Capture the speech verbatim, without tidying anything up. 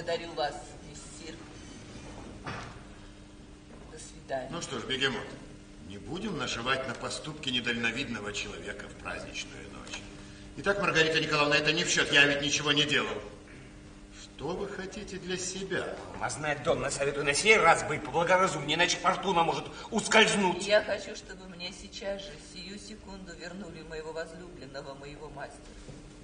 Благодарю вас, мессир. До свидания. Ну что ж, бегемот, не будем наживать на поступки недальновидного человека в праздничную ночь. Итак, Маргарита Николаевна, это не в счет, я ведь ничего не делал. Что вы хотите для себя? Мазная Донна, советую на сей раз быть поблагоразумнее, иначе фортуна может ускользнуть. Я хочу, чтобы мне сейчас же, сию секунду, вернули моего возлюбленного, моего мастера.